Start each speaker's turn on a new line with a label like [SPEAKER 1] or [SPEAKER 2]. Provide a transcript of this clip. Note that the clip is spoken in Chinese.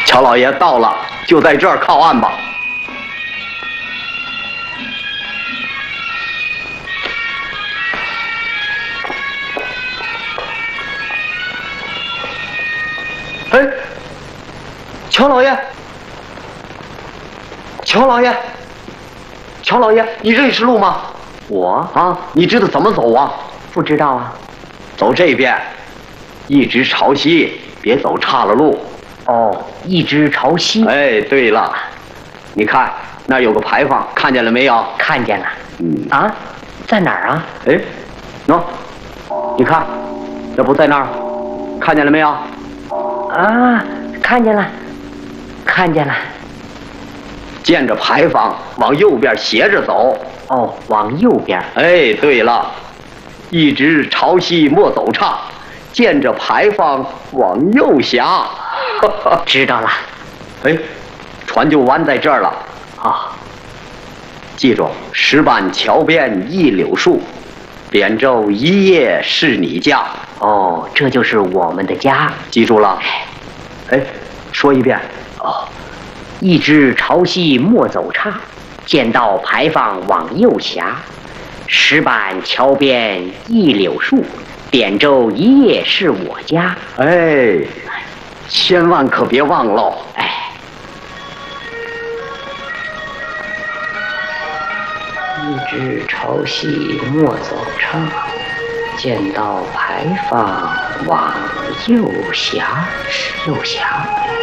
[SPEAKER 1] 乔老爷到了，就在这儿靠岸吧。哎，乔老爷，乔老爷，乔老爷，你认识路吗？
[SPEAKER 2] 我
[SPEAKER 1] 啊，你知道怎么走啊？
[SPEAKER 2] 不知道啊。
[SPEAKER 1] 走这边，一直朝西，别走岔了路。
[SPEAKER 2] 哦，一直朝西。
[SPEAKER 1] 哎，对了，你看那儿有个牌坊，看见了没有？
[SPEAKER 2] 看见了。
[SPEAKER 1] 嗯
[SPEAKER 2] 啊，在哪儿啊？
[SPEAKER 1] 哎，喏，你看，这不在那儿，看见了没有？
[SPEAKER 2] 啊，看见了，看见了。
[SPEAKER 1] 见着牌坊，往右边斜着走。
[SPEAKER 2] 哦，往右边。
[SPEAKER 1] 哎，对了，一直朝西，莫走岔。见着牌坊，往右狭。
[SPEAKER 2] 知道了。
[SPEAKER 1] 哎，船就弯在这儿了。
[SPEAKER 2] 哦，
[SPEAKER 1] 记住，石板桥边一柳树，扁舟一叶是你家。
[SPEAKER 2] 哦，这就是我们的家。
[SPEAKER 1] 记住了。哎，说一遍。
[SPEAKER 2] 哦，一直朝西莫走岔，见到牌坊往右狭，石板桥边一柳树，扁舟一叶是我家。
[SPEAKER 1] 哎，千万可别忘喽。
[SPEAKER 2] 哎，一直朝西莫走岔，见到牌坊往右狭，右狭。